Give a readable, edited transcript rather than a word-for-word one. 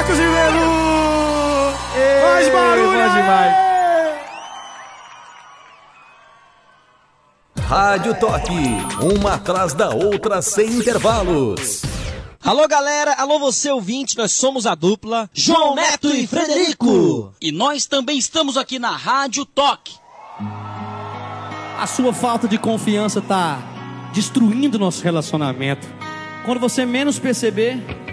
Marcos Ribeiro! Faz barulho! Bom demais. Rádio Toque, uma atrás da outra sem intervalos. Alô galera, alô você ouvinte, nós somos a dupla João Neto e Frederico. E nós também estamos aqui na Rádio Toque. A sua falta de confiança tá destruindo nosso relacionamento. Quando você menos perceber,